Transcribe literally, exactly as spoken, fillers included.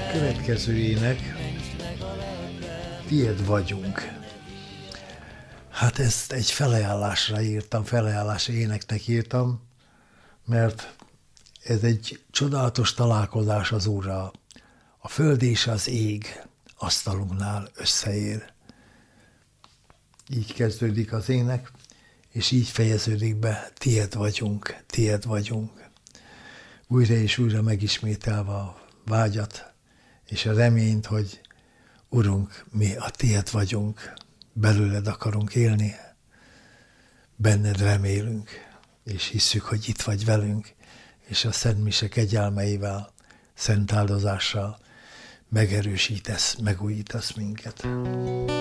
Következő ének, Tied vagyunk. Hát ezt egy felajánlásra írtam, felajánlási éneknek írtam, mert ez egy csodálatos találkozás az Úrral. A föld és az ég asztalunknál összeér. Így kezdődik az ének, és így fejeződik be, tied vagyunk, tied vagyunk. Újra és újra megismételve a vágyat, és a reményt, hogy Urunk, mi a tied vagyunk, belőled akarunk élni, benned remélünk, és hisszük, hogy itt vagy velünk, és a Szent Mise kegyelmeivel, szent áldozással megerősítesz, megújítasz minket.